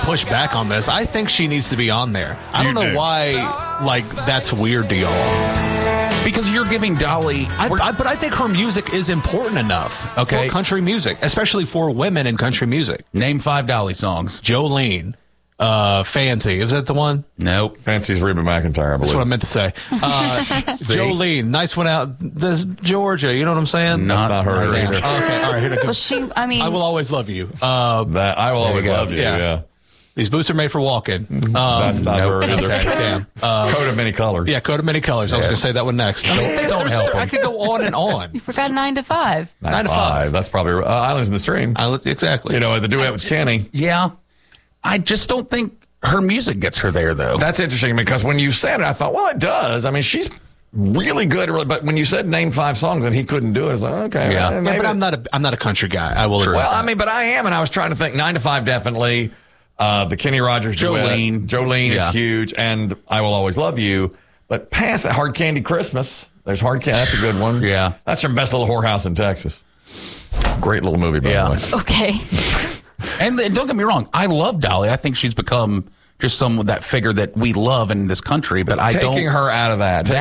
push back on this. I think she needs to be on there. I don't know why, that's weird to y'all. Because you're giving Dolly... but I think her music is important enough for country music, especially for women in country music. Name 5 Dolly songs. Jolene. Fancy. Is that the one? Nope. Fancy's Reba McEntire, I believe. That's what I meant to say. Jolene. Nice one out. This Georgia. You know what I'm saying? That's not her either. Okay. All right. Here it goes. Well, I Will Always Love You. That I Will Always Love You. Yeah. These boots are made for walking. That's not her either. Okay, damn. Coat of Many Colors. Yeah, Coat of Many Colors. I was going to say that one next. Don't help I could go on and on. You forgot 9 to 5. 9 to 5. That's probably Islands in the Stream. Exactly. You know, the duet with Kenny. Yeah. I just don't think her music gets her there, though. That's interesting because when you said it, I thought, well, it does. I mean, she's really good. But when you said name 5 songs and he couldn't do it, it's like, okay. Yeah, but I'm not a country guy. I will. Well, I mean, but I am, and I was trying to think 9 to 5 definitely. The Kenny Rogers Jolene. duet. Jolene is huge, and I Will Always Love You. But past that, Hard Candy Christmas. There's Hard Candy. That's a good one. Yeah. That's from Best Little Whorehouse in Texas. Great little movie, by the way. Okay. And don't get me wrong. I love Dolly. I think she's become just that figure that we love in this country. But I don't. Taking her out of that.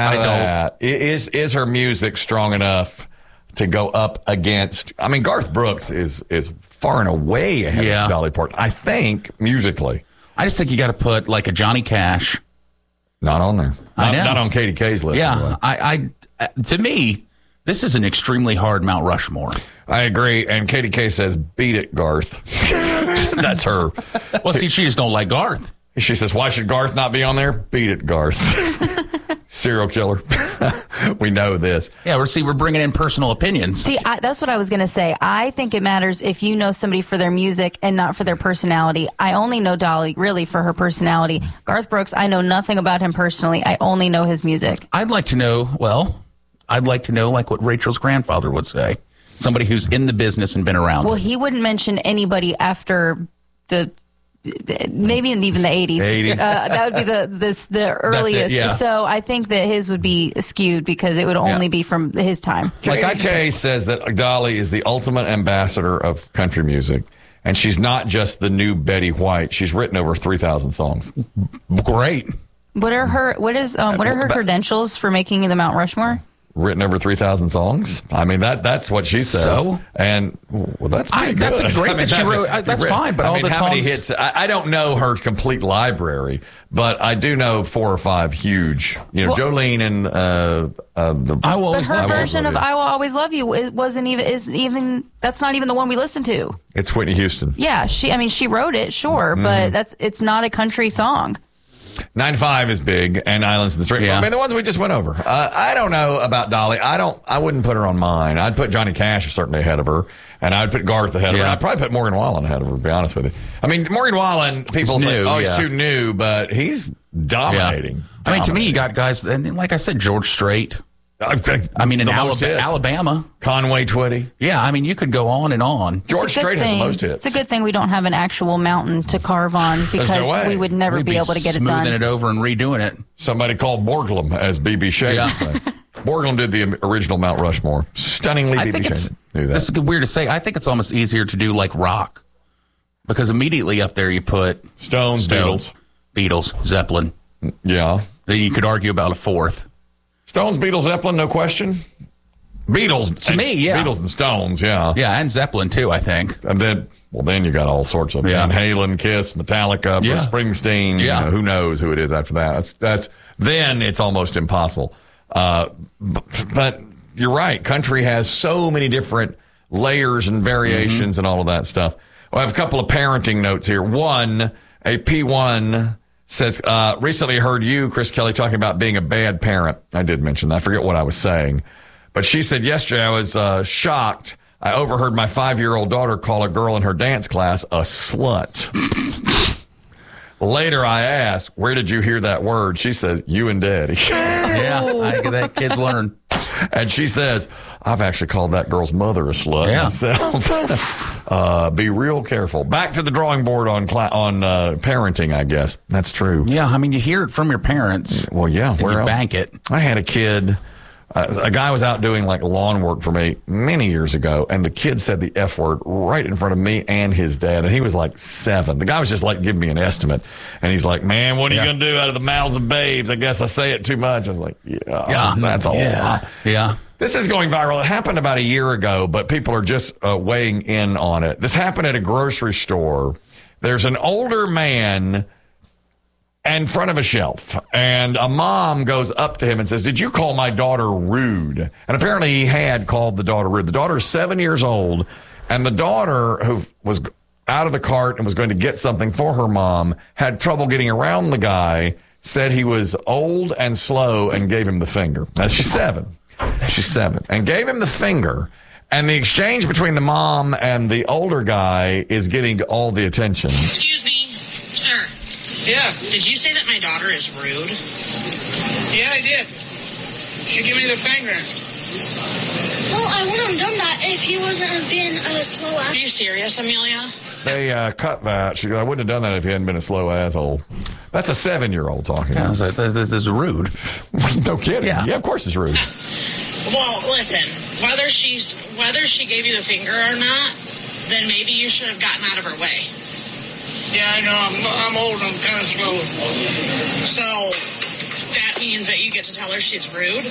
Is her music strong enough to go up against? I mean, Garth Brooks is far and away ahead of Dolly Parton, I think, musically. I just think you got to put like a Johnny Cash. Not on there. Not on Katie K's list. Yeah. To me, this is an extremely hard Mount Rushmore. I agree. And Katie K says, beat it, Garth. That's her. Well, see, she just don't like Garth. She says, why should Garth not be on there? Beat it, Garth. Serial killer. We know this. Yeah, we're bringing in personal opinions. See, that's what I was going to say. I think it matters if you know somebody for their music and not for their personality. I only know Dolly, really, for her personality. Garth Brooks, I know nothing about him personally. I only know his music. I'd like to know like what Rachel's grandfather would say. Somebody who's in the business and been around. Well, he wouldn't mention anybody after maybe even the 80s. That would be the earliest. So I think that his would be skewed because it would only be from his time. Katie K says that Dolly is the ultimate ambassador of country music. And she's not just the new Betty White. She's written over 3,000 songs. Great. What are her credentials for making the Mount Rushmore? Written over 3,000 songs. I mean, that's what she says. So? And, well, that's pretty good. That's a great that she wrote. That's fine, but all the songs... Many hits? I don't know her complete library, but I do know 4 or 5 huge. You know, Jolene and I Will Always Love You. But her version of You. I Will Always Love You that's not even the one we listened to. It's Whitney Houston. Yeah, she wrote it, sure, but it's not a country song. 9 to 5 is big, and Islands in the Stream. Yeah. I mean, the ones we just went over. I don't know about Dolly. I wouldn't put her on mine. I'd put Johnny Cash certainly ahead of her, and I'd put Garth ahead of her. I'd probably put Morgan Wallen ahead of her, to be honest with you. I mean, Morgan Wallen, people say, he's too new, but he's dominating. I mean, to me, you got guys, and like I said, George Strait. I mean, in Alabama. Conway Twitty. Yeah, I mean, you could go on and on. George Strait has the most hits. It's a good thing we don't have an actual mountain to carve on because we would never be able to get it done. Smoothing it over and redoing it. Somebody called Borglum, as B.B. Shea would say. Borglum did the original Mount Rushmore. Stunningly, B.B. Shea knew that. This is weird to say. I think it's almost easier to do like rock. Because immediately up there you put... Stones, Beatles, Zeppelin. Yeah. Then you could argue about a fourth. Stones, Beatles, Zeppelin, no question. Beatles. To me, yeah. Beatles and Stones, yeah. Yeah, and Zeppelin, too, I think. And then you got all sorts of Van Halen, Kiss, Metallica, Bruce Springsteen. Yeah. You know, who knows who it is after that. Then it's almost impossible. But you're right. Country has so many different layers and variations and all of that stuff. Well, I have a couple of parenting notes here. One, a P1 says, recently heard you, Chris Kelly, talking about being a bad parent. I did mention that. I forget what I was saying. But she said, yesterday I was shocked. I overheard my 5-year-old daughter call a girl in her dance class a slut. Later I asked, where did you hear that word? She says, you and Daddy. Yeah, I get that kids learn. And she says, I've actually called that girl's mother a slut myself. Be real careful. Back to the drawing board on parenting, I guess. That's true. Yeah, I mean, you hear it from your parents. Well, yeah. Where you bank it. I had a kid A guy was out doing like lawn work for me many years ago, and the kid said the F word right in front of me and his dad, and he was like 7. The guy was just like giving me an estimate, and he's like, "Man, what are you going to do out of the mouths of babes? I guess I say it too much." I was like, "Yeah, that's a lot." Yeah. This is going viral. It happened about a year ago, but people are just weighing in on it. This happened at a grocery store. There's an older man in front of a shelf, and a mom goes up to him and says, "Did you call my daughter rude?" And apparently he had called the daughter rude. The daughter is 7 years old, and the daughter, who was out of the cart and was going to get something for her mom, had trouble getting around the guy, said he was old and slow, and gave him the finger. Now, she's 7. She's 7. And gave him the finger. And the exchange between the mom and the older guy is getting all the attention. Excuse me, sir. Yeah. Did you say that my daughter is rude? Yeah, I did. She gave me the finger. Well, I wouldn't have done that if he wasn't being a slow ass. Are you serious, Amelia? They cut that. She goes, "I wouldn't have done that if he hadn't been a slow asshole." That's a 7-year-old talking. I was like, this is rude. No kidding. Yeah, of course it's rude. Well, listen, whether she gave you the finger or not, then maybe you should have gotten out of her way. Yeah, I know. I'm old. I'm kind of slow. So that means that you get to tell her she's rude?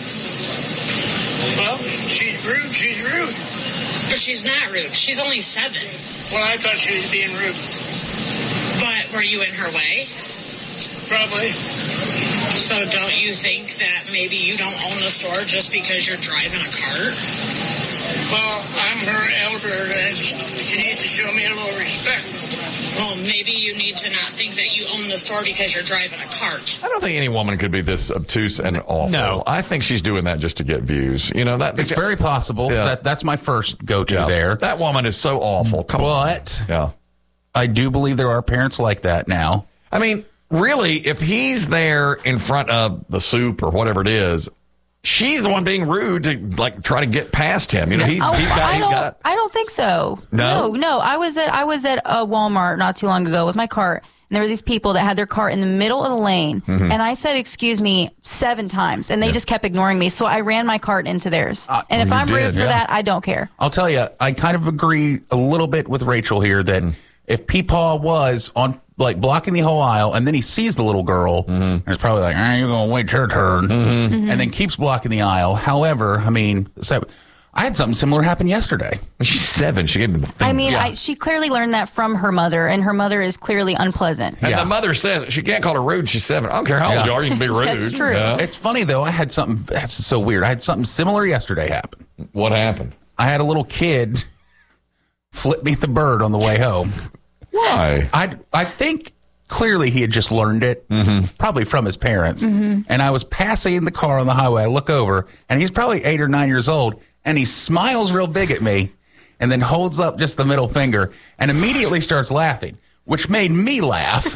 Well, she's rude. She's rude. But she's not rude. She's only 7. Well, I thought she was being rude. But were you in her way? Probably. So don't you think that maybe you don't own the store just because you're driving a cart? Well, I'm her elder, and she needs to show me a little respect. Well, maybe you need to not think that you own the store because you're driving a cart. I don't think any woman could be this obtuse and awful. No. I think she's doing that just to get views. You know, It's very possible. Yeah. That's my first go-to there. That woman is so awful. Come on. But Yeah. I do believe there are parents like that now. I mean, really, if he's there in front of the soup or whatever it is, she's the one being rude to like try to get past him. You know, I don't think so. No? I was at a Walmart not too long ago with my cart, and there were these people that had their cart in the middle of the lane, and I said, "Excuse me," 7 times, and they just kept ignoring me. So I ran my cart into theirs. And if I'm rude for that, I don't care. I'll tell you, I kind of agree a little bit with Rachel here that if Peepaw was on like blocking the whole aisle, and then he sees the little girl, and it's probably like, "You're gonna wait your turn," and then keeps blocking the aisle. However, I mean, I had something similar happen yesterday. She's 7. She gave him the finger. I mean, she clearly learned that from her mother, and her mother is clearly unpleasant. And the mother says she can't call her rude. She's 7. I don't care how old you are. You can be rude. That's true. Yeah. It's funny though. I had something that's so weird. I had something similar yesterday happen. What happened? I had a little kid flip me the bird on the way home. Why? I think clearly he had just learned it, probably from his parents. And I was passing the car on the highway. I look over, and he's probably 8 or 9 years old, and he smiles real big at me, and then holds up just the middle finger, and immediately starts laughing, which made me laugh.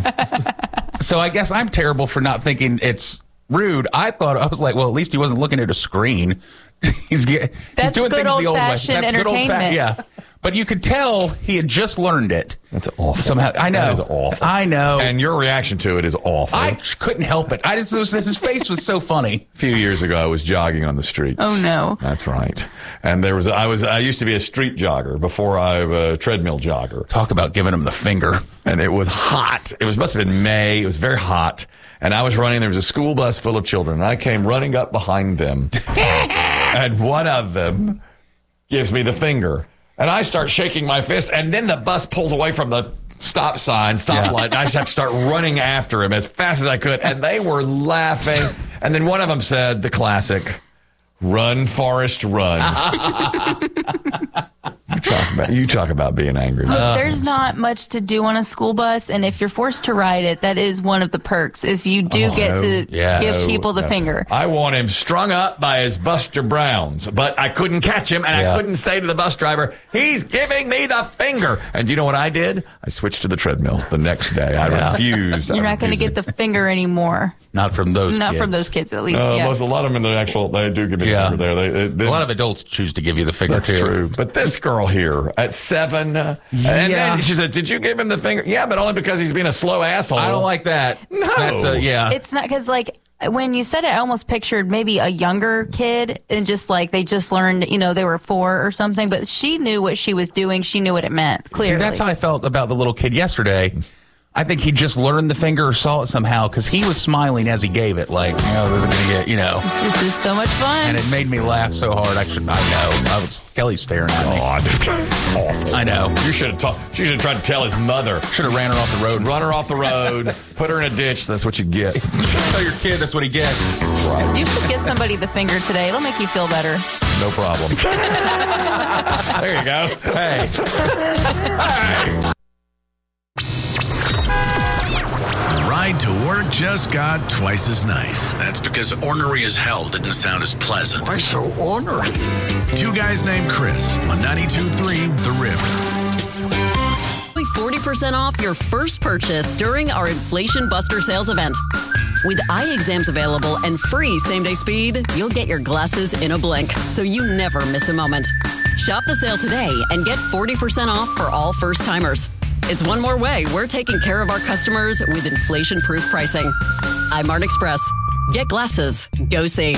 So I guess I'm terrible for not thinking it's rude. I was like, well, at least he wasn't looking at a screen. He's doing That's things good the old way. old-fashioned entertainment. Yeah. But you could tell he had just learned it. That's awful. Somehow, I know. That is awful. I know. And your reaction to it is awful. I couldn't help it. His face was so funny. A few years ago, I was jogging on the streets. Oh, no. That's right. And I used to be a street jogger before I was a treadmill jogger. Talk about giving him the finger. And it was hot. Must have been May. It was very hot. And I was running. There was a school bus full of children. And I came running up behind them. And one of them gives me the finger. And I start shaking my fist. And then the bus pulls away from the stoplight. And I just have to start running after him as fast as I could. And they were laughing. And then one of them said the classic, "Run, Forrest, run." You talk about being angry. Look, there's not much to do on a school bus, and if you're forced to ride it, that is one of the perks, is you do get to give people the finger. I want him strung up by his Buster Browns, but I couldn't catch him, and I couldn't say to the bus driver, "He's giving me the finger." And do you know what I did? I switched to the treadmill the next day. I refused. You're not going to get the finger anymore. Not from those Not kids. from those kids, at least, A lot of them they do give me the finger there. A lot of adults choose to give you the finger, That's too. true. But this girl here at 7, and then she said, "Did you give him the finger?" "Yeah, but only because he's being a slow asshole." I don't like that. No. That's It's not because, like, when you said it, I almost pictured maybe a younger kid and just like they just learned, they were 4 or something. But she knew what she was doing. She knew what it meant, clearly. See, that's how I felt about the little kid yesterday. I think he just learned the finger or saw it somehow because he was smiling as he gave it, like, this is going to get, This is so much fun. And it made me laugh so hard. Kelly's staring at me. Awful. I know. You should have She should have tried to tell his mother. Should have ran her off the road. Run her off the road. Put her in a ditch. That's what you get. Tell your kid that's what he gets. Right. You should give somebody the finger today. It'll make you feel better. No problem. There you go. Hey. Hey. Ride to work just got twice as nice. That's because ornery as hell didn't sound as pleasant. Why so ornery? 2 guys named Chris on 92.3 The River. 40% off your first purchase during our Inflation Buster sales event. With eye exams available and free same-day speed, you'll get your glasses in a blink, so you never miss a moment. Shop the sale today and get 40% off for all first-timers. It's one more way we're taking care of our customers with inflation-proof pricing. Eyemart Express. Get glasses. Go see.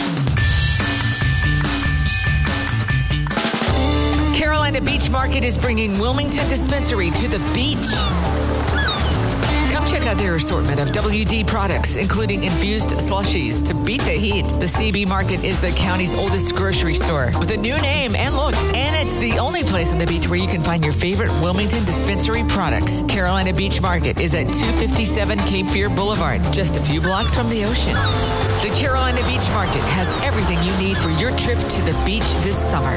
Carolina Beach Market is bringing Wilmington Dispensary to the beach. Come check out their assortment of WD products, including infused slushies to beat the heat. The CB Market is the county's oldest grocery store with a new name and look. And it's the only place on the beach where you can find your favorite Wilmington Dispensary products. Carolina Beach Market is at 257 Cape Fear Boulevard, just a few blocks from the ocean. The Carolina Beach Market has everything you need for your trip to the beach this summer.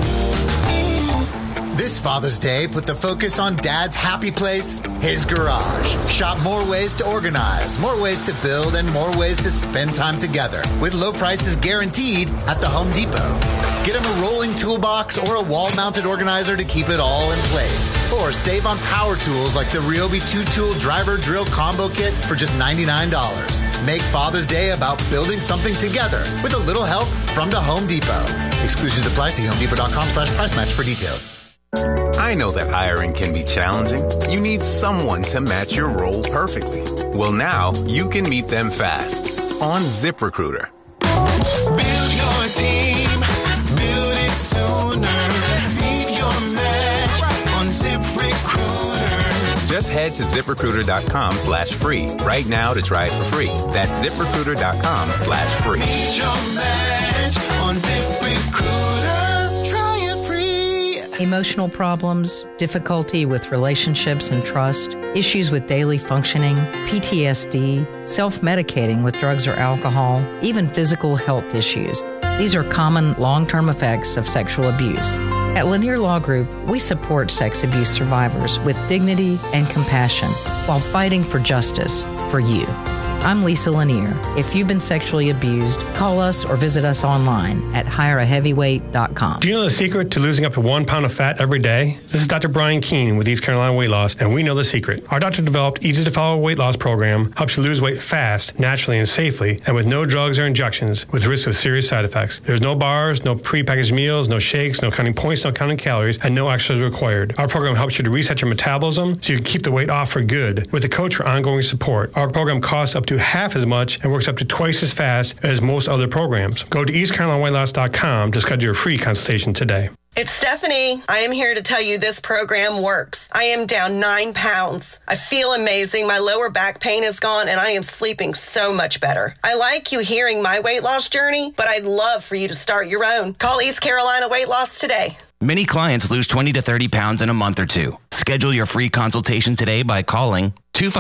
This Father's Day, put the focus on Dad's happy place, his garage. Shop more ways to organize, more ways to build, and more ways to spend time together with low prices guaranteed at the Home Depot. Get him a rolling toolbox or a wall-mounted organizer to keep it all in place. Or save on power tools like the Ryobi 2-tool driver drill combo kit for just $99. Make Father's Day about building something together with a little help from the Home Depot. Exclusions apply. See homedepot.com/price match for details. I know that hiring can be challenging. You need someone to match your role perfectly. Well, now you can meet them fast on ZipRecruiter. Build your team, build it sooner. Meet your match on ZipRecruiter. Just head to ZipRecruiter.com/free right now to try it for free. That's ZipRecruiter.com/free. Meet your match on ZipRecruiter. Emotional problems, difficulty with relationships and trust, issues with daily functioning, PTSD, self-medicating with drugs or alcohol, even physical health issues. These are common long-term effects of sexual abuse. At Lanier Law Group, we support sex abuse survivors with dignity and compassion while fighting for justice for you. I'm Lisa Lanier. If you've been sexually abused, call us or visit us online at hireaheavyweight.com. Do you know the secret to losing up to 1 pound of fat every day? This is Dr. Brian Keene with East Carolina Weight Loss, and we know the secret. Our doctor-developed, easy-to-follow weight loss program helps you lose weight fast, naturally, and safely, and with no drugs or injections with risk of serious side effects. There's no bars, no prepackaged meals, no shakes, no counting points, no counting calories, and no extras required. Our program helps you to reset your metabolism so you can keep the weight off for good with a coach for ongoing support. Our program costs up to half as much and works up to twice as fast as most other programs. Go to EastCarolinaWeightLoss.com to schedule your free consultation today. It's Stephanie. I am here to tell you this program works. I am down 9 pounds. I feel amazing. My lower back pain is gone and I am sleeping so much better. I like you hearing my weight loss journey, but I'd love for you to start your own. Call East Carolina Weight Loss today. Many clients lose 20 to 30 pounds in a month or two. Schedule your free consultation today by calling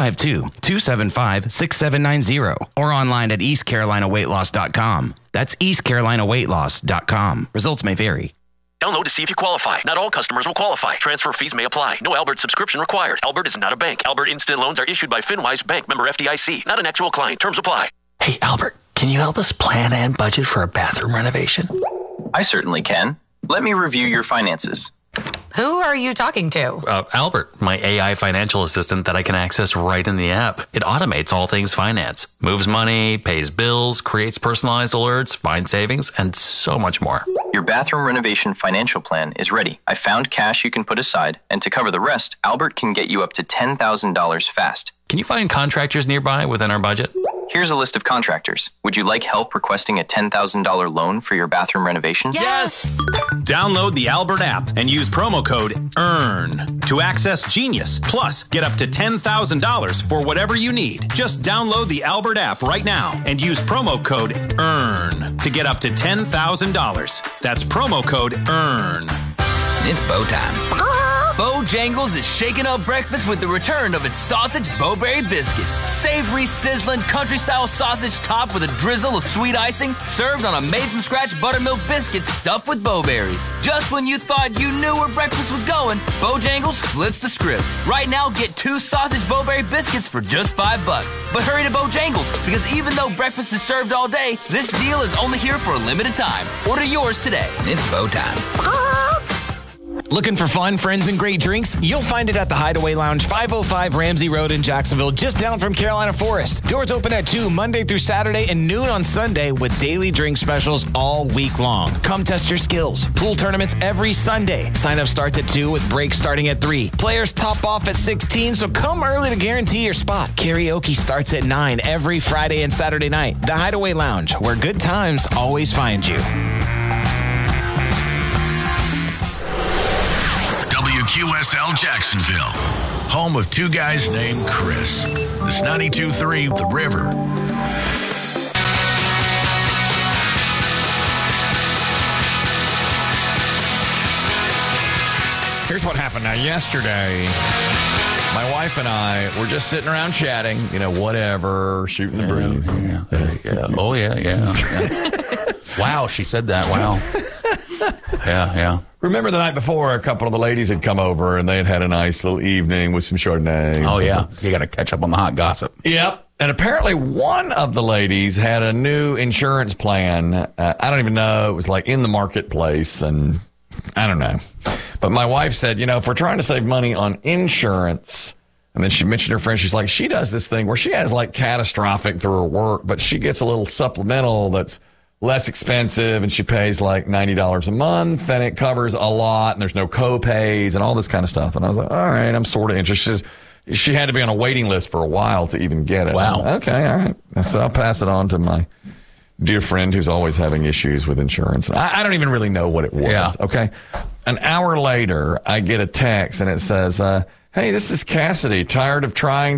252-275-6790 or online at EastCarolinaWeightLoss.com. That's EastCarolinaWeightLoss.com. Results may vary. Download to see if you qualify. Not all customers will qualify. Transfer fees may apply. No Albert subscription required. Albert is not a bank. Albert Instant Loans are issued by FinWise Bank, member FDIC. Not an actual client. Terms apply. Hey, Albert, can you help us plan and budget for a bathroom renovation? I certainly can. Let me review your finances. Who are you talking to? Albert, my AI financial assistant that I can access right in the app. It automates all things finance, moves money, pays bills, creates personalized alerts, finds savings, and so much more. Your bathroom renovation financial plan is ready. I found cash you can put aside, and to cover the rest, Albert can get you up to $10,000 fast. Can you find contractors nearby within our budget? Here's a list of contractors. Would you like help requesting a $10,000 loan for your bathroom renovation? Yes! Download the Albert app and use promo code EARN to access Genius. Plus, get up to $10,000 for whatever you need. Just download the Albert app right now and use promo code EARN to get up to $10,000. That's promo code EARN. It's Bo time. Bojangles is shaking up breakfast with the return of its sausage Bo-Berry biscuit. Savory, sizzling, country-style sausage topped with a drizzle of sweet icing, served on a made-from-scratch buttermilk biscuit stuffed with Bo-Berries. Just when you thought you knew where breakfast was going, Bojangles flips the script. Right now, get 2 sausage Bo-Berry biscuits for just $5. But hurry to Bojangles, because even though breakfast is served all day, this deal is only here for a limited time. Order yours today. It's Bo time. Looking for fun, friends, and great drinks? You'll find it at the Hideaway Lounge, 505 Ramsey Road in Jacksonville, just down from Carolina Forest. Doors open at 2 Monday through Saturday and noon on Sunday with daily drink specials all week long. Come test your skills. Pool tournaments every Sunday. Sign up starts at 2 with breaks starting at 3. Players top off at 16, so come early to guarantee your spot. Karaoke starts at 9 every Friday and Saturday night. The Hideaway Lounge, where good times always find you. WQSL Jacksonville, home of 2 guys named Chris. This 92.3 The River. Here's what happened. Now, yesterday, my wife and I were just sitting around chatting, whatever, shooting the breeze. Yeah. Oh, yeah. Wow, she said that. Wow. Yeah. Remember the night before, a couple of the ladies had come over and they had a nice little evening with some Chardonnay. Oh, yeah. You got to catch up on the hot gossip. Yep. And apparently one of the ladies had a new insurance plan. I don't even know. It was like in the marketplace, and I don't know. But my wife said, if we're trying to save money on insurance, and then she mentioned her friend, she's like, she does this thing where she has like catastrophic through her work, but she gets a little supplemental that's less expensive, and she pays like $90 a month, and it covers a lot, and there's no co-pays and all this kind of stuff. And I was like, all right, I'm sort of interested. She had to be on a waiting list for a while to even get it. Wow. Like, okay, all right. So I'll pass it on to my dear friend who's always having issues with insurance. I don't even really know what it was. Yeah. Okay. An hour later, I get a text, and it says, hey, this is Cassidy. Tired of paying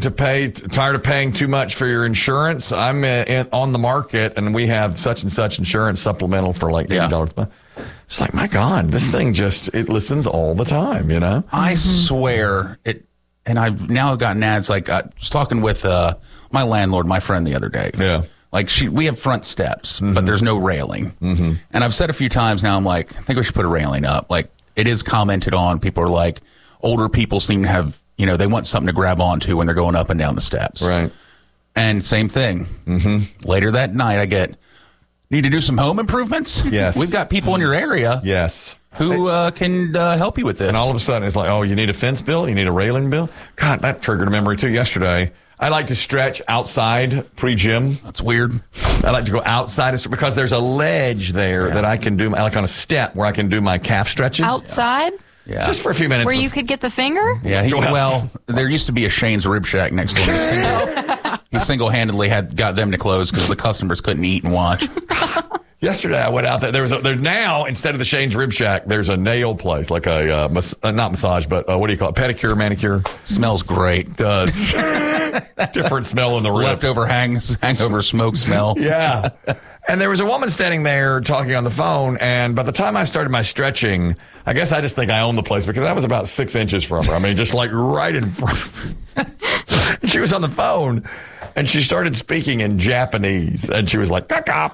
too much for your insurance? I'm on the market, and we have such and such insurance supplemental for like $80 a month. It's like, my God, this thing it listens all the time, I swear it. And I've now gotten ads like I was talking with my landlord, my friend, the other day. Yeah. Like we have front steps, but there's no railing. Mm-hmm. And I've said a few times now, I'm like, I think we should put a railing up. Like it is commented on. People are like, older people seem to have, they want something to grab onto when they're going up and down the steps. Right. And same thing. Mm-hmm. Later that night, I need to do some home improvements? Yes. We've got people in your area. Yes. Who can help you with this. And all of a sudden, it's like, oh, you need a fence bill? You need a railing bill? God, that triggered a memory, too, yesterday. I like to stretch outside pre-gym. That's weird. I like to go outside because there's a ledge there that I can do, like on a step where I can do my calf stretches. Outside? Yeah. Just for a few minutes. Where you could get the finger? Yeah. Well, there used to be a Shane's Rib Shack next door. He single-handedly got them to close because the customers couldn't eat and watch. Yesterday, I went out there. There's now, instead of the Shane's Rib Shack, there's a nail place, like a, not massage, but what do you call it? Pedicure, manicure. Smells great. It does. Different smell in the rib. Leftover hangover smoke smell. Yeah. And there was a woman standing there talking on the phone, and by the time I started my stretching, I guess I just think I own the place because I was about 6 inches from her. I mean, just like right in front. She was on the phone, and she started speaking in Japanese, and she was like,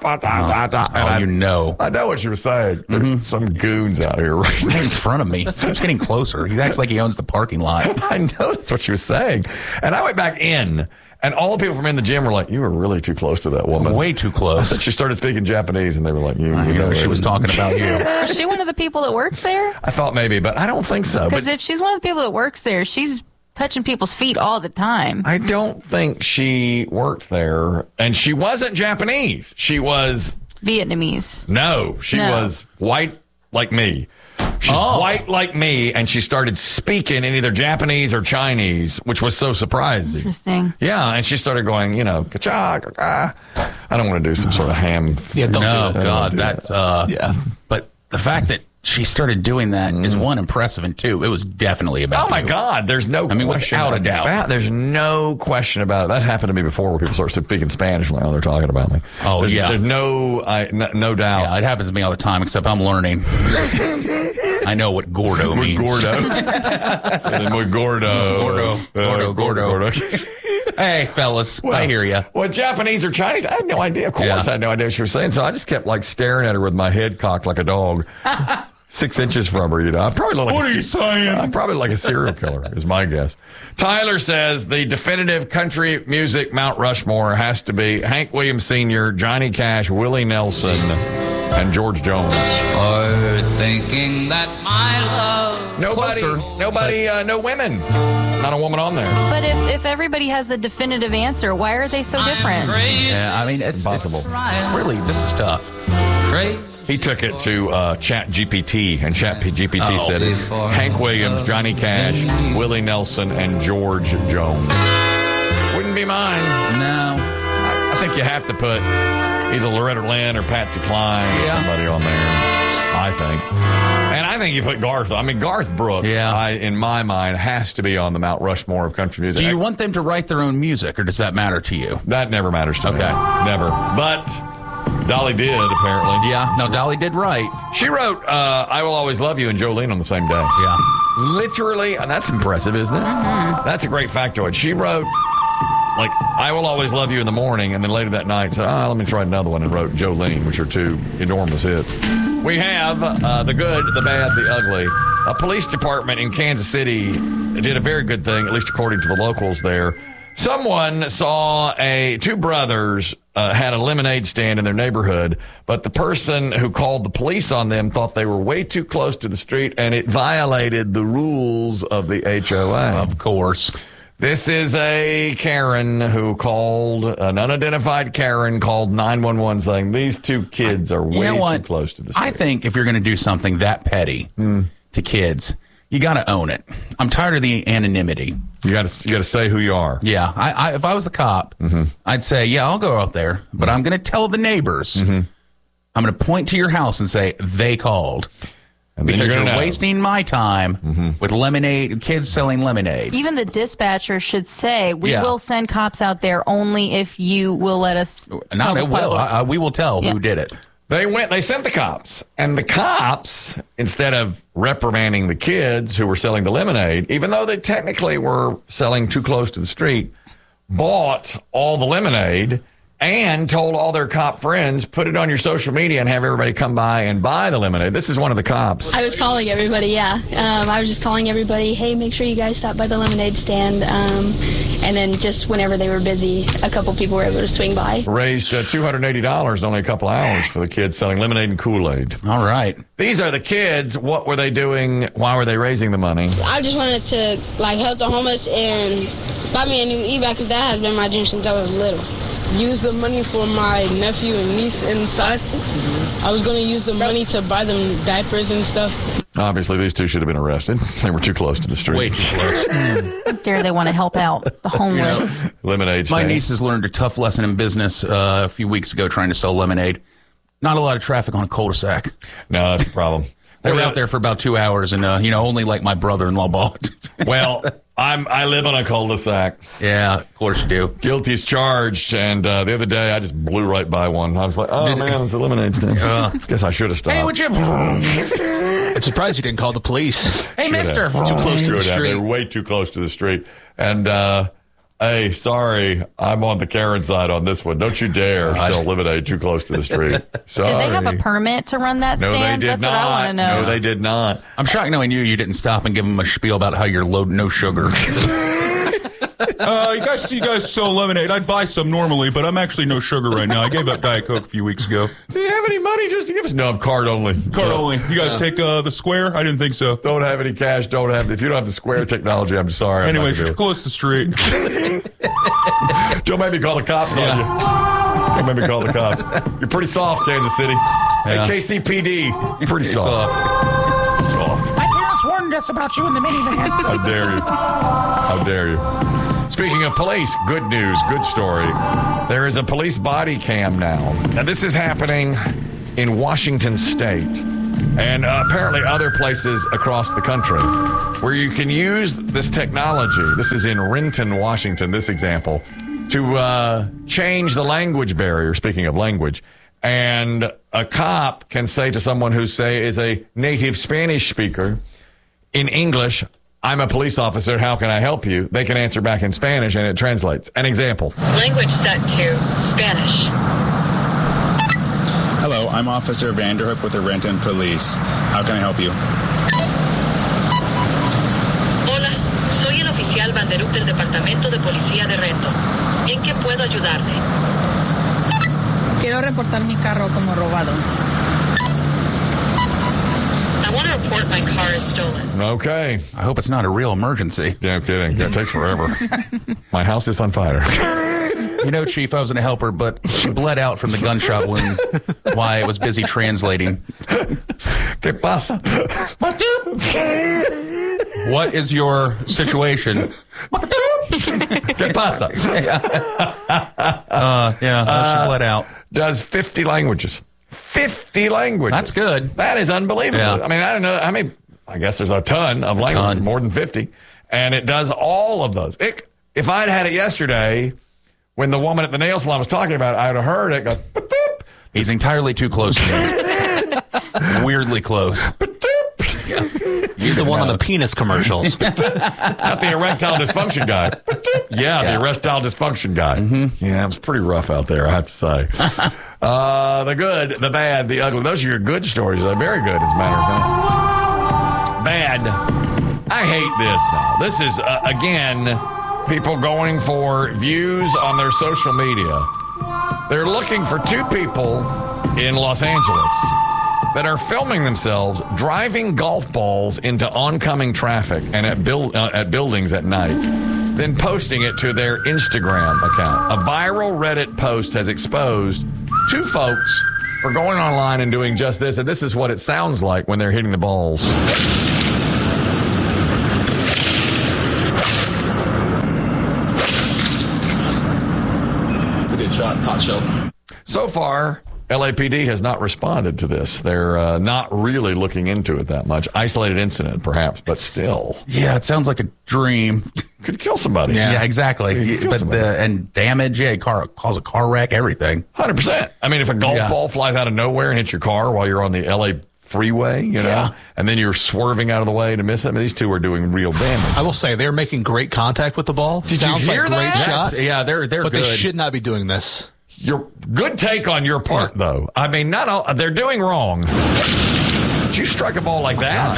I know what she was saying. There's some goons out here right in front of me. He's getting closer. He acts like he owns the parking lot. I know that's what she was saying. And I went back in, and all the people from in the gym were like, you were really too close to that woman. Way too close. She started speaking Japanese, and they were like, you know she was talking about you. Is she one of the people that works there? I thought maybe, but I don't think so. Because if she's one of the people that works there, she's touching people's feet all the time. I don't think she worked there, and she wasn't Japanese. She was Vietnamese. No, she was white like me. She's white like me, and she started speaking in either Japanese or Chinese, which was so surprising. Interesting. Yeah, and she started going, ka-cha, ka-ka. I don't want to do some sort of ham. Yeah, that's yeah. But the fact that she started doing that is one impressive, and two, it was definitely about. Oh my God! There's no. question without a doubt. There's no question about it. That happened to me before, where people start speaking Spanish like, they're talking about me. Oh, there's no doubt. Yeah, it happens to me all the time. Except I'm learning. I know what gordo means. Gordo. Muy gordo. Gordo. Hey, fellas, I hear you. Well, Japanese or Chinese, I had no idea. Of course, I had no idea what she was saying. So I just kept staring at her with my head cocked like a dog. 6 inches from her, I probably look like what are you saying? I'm probably like a serial killer, is my guess. Tyler says the definitive country music Mount Rushmore has to be Hank Williams Sr., Johnny Cash, Willie Nelson, and George Jones. For thinking that my love. No women. Not a woman on there. But if everybody has a definitive answer, why are they so different? Yeah, I mean, it's impossible. This is tough. He took it to Chat GPT, and Chat GPT said it's Hank Williams, Johnny Cash, Willie Nelson, and George Jones. Wouldn't be mine. No. I think you have to put either Loretta Lynn or Patsy Cline or somebody on there, I think. And I think you put Garth. I mean, Garth Brooks, in my mind, has to be on the Mount Rushmore of country music. Do you want them to write their own music, or does that matter to you? That never matters to me. Never. But Dolly did, apparently. Yeah, no, Dolly did write. She wrote I Will Always Love You and Jolene on the same day. Yeah. Literally, and that's impressive, isn't it? Mm-hmm. That's a great factoid. She wrote, I Will Always Love You in the morning, and then later that night said, let me try another one, and wrote Jolene, which are two enormous hits. We have the good, the bad, the ugly. A police department in Kansas City did a very good thing, at least according to the locals there. Someone saw two brothers had a lemonade stand in their neighborhood, but the person who called the police on them thought they were way too close to the street, and it violated the rules of the HOA. Of course. This is a Karen who called, an unidentified Karen called 911 saying these two kids are way too close to the street. I think if you're going to do something that petty to kids, you got to own it. I'm tired of the anonymity. You got to say who you are. Yeah. If I was the cop, I'd say, I'll go out there, but I'm going to tell the neighbors. I'm going to point to your house and say they called. Because you're wasting my time with lemonade, kids selling lemonade. Even the dispatcher should say, we will send cops out there only if you will let us. We will tell who did it. They sent the cops, and the cops, instead of reprimanding the kids who were selling the lemonade, even though they technically were selling too close to the street, bought all the lemonade and told all their cop friends, put it on your social media and have everybody come by and buy the lemonade. This is one of the cops. I was calling everybody, I was just calling everybody, hey, make sure you guys stop by the lemonade stand. And then just whenever they were busy, a couple people were able to swing by. Raised $280 in only a couple hours for the kids selling lemonade and Kool-Aid. All right. These are the kids. What were they doing? Why were they raising the money? I just wanted to help the homeless and buy me a new e-bike because that has been my dream since I was little. Use the money for my nephew and niece inside. I was going to use the money to buy them diapers and stuff. Obviously, these two should have been arrested. They were too close to the street. Way too close. How dare they want to help out the homeless? Lemonade stand. My niece has learned a tough lesson in business a few weeks ago trying to sell lemonade. Not a lot of traffic on a cul-de-sac. No, that's a problem. They were out there for about 2 hours, and only my brother-in-law bought. Well, I live on a cul-de-sac. Yeah, of course you do. Guilty as charged, and the other day I just blew right by one. I was like, oh man, it's a lemonade stand. Guess I should have stopped. Hey, would you? I'm surprised you didn't call the police. Hey, mister. Too close to the street. They were way too close to the street. And, hey, sorry, I'm on the Karen side on this one. Don't you dare sell lemonade too close to the street. Sorry. Did they have a permit to run that stand? No, they did That's not. What I want to know. No, they did not. I'm shocked knowing you didn't stop and give them a spiel about how you're loading no sugar. You guys sell lemonade. I'd buy some normally, but I'm actually no sugar right now. I gave up Diet Coke a few weeks ago. Do you have any money just to give us? No, I'm card only. Card only. You guys take the Square? I didn't think so. Don't have any cash. If you don't have the Square technology, I'm sorry. Anyway, close the street. Don't make me call the cops on you. Don't make me call the cops. You're pretty soft, Kansas City. Hey, KCPD. Pretty soft. Soft. warned us about you in the minivan. How dare you? How dare you? Speaking of police, good news, good story. There is a police body cam now. Now, this is happening in Washington State and apparently other places across the country where you can use this technology. This is in Renton, Washington, this example, to change the language barrier, speaking of language. And a cop can say to someone who, say, is a native Spanish speaker in English, I'm a police officer, how can I help you? They can answer back in Spanish, and it translates. An example. Language set to Spanish. Hello, I'm Officer Vanderhook with the Renton Police. How can I help you? Hola, soy el oficial Vanderhook del Departamento de Policía de Renton. ¿En qué puedo ayudarle? Quiero reportar mi carro como robado. I want to report my car is stolen. Okay. I hope it's not a real emergency. Yeah, I'm kidding. That takes forever. My house is on fire. You know, Chief, I was going to help her, but she bled out from the gunshot wound while I was busy translating. ¿Qué pasa? What is your situation? ¿Qué pasa? She bled out. Does 50 languages. 50 languages. That's good. That is unbelievable. Yeah. I mean, I don't know. I mean, I guess there's a ton of languages, more than 50. And it does all of those. If I'd had it yesterday, when the woman at the nail salon was talking about it, I would have heard it go, ba-doop. He's entirely too close to me. Weirdly close. He's the one on the penis commercials. Not the erectile dysfunction guy. The erectile dysfunction guy. Mm-hmm. Yeah, it was pretty rough out there, I have to say. The good, the bad, the ugly. Those are your good stories. They're very good, as a matter of fact. Bad. I hate this now. This is, again, people going for views on their social media. They're looking for two people in Los Angeles that are filming themselves driving golf balls into oncoming traffic and at buildings at night, then posting it to their Instagram account. A viral Reddit post has exposed two folks for going online and doing just this, and this is what it sounds like when they're hitting the balls. Good shot, top shelf. So far, LAPD has not responded to this. They're not really looking into it that much. Isolated incident, perhaps, but still. Yeah, it sounds like a dream. Could kill somebody. Yeah, exactly. And damage, cause a car wreck, everything. 100%. I mean, if a golf ball flies out of nowhere and hits your car while you're on the LA freeway, and then you're swerving out of the way to miss it. I mean, these two are doing real damage. I will say they're making great contact with the ball. Did Sounds you hear like that? Great shots. Yeah, they're but good. They should not be doing this. Your good take on your part, though. I mean, not all they're doing wrong. But you strike a ball like that,